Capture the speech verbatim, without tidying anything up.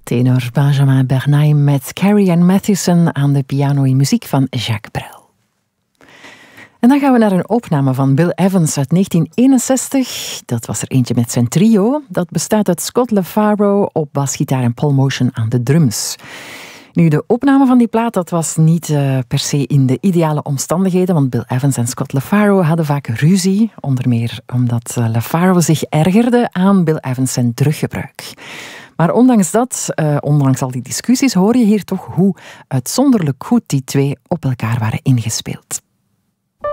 Tenor Benjamin Bernheim met Carrie Ann Mathewson aan de piano in muziek van Jacques Brel. En dan gaan we naar een opname van Bill Evans uit negentien eenenzestig. Dat was er eentje met zijn trio. Dat bestaat uit Scott LaFaro op basgitaar en Paul Motian aan de drums. Nu, de opname van die plaat, dat was niet uh, per se in de ideale omstandigheden, want Bill Evans en Scott LaFaro hadden vaak ruzie, onder meer omdat uh, LaFaro zich ergerde aan Bill Evans zijn druggebruik. Maar ondanks dat, uh, ondanks al die discussies, hoor je hier toch hoe uitzonderlijk goed die twee op elkaar waren ingespeeld.